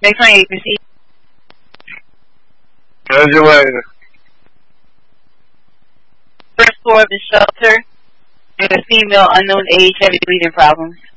May 28, proceed. Graduated. First floor of the shelter with a female unknown age, heavy breathing problems.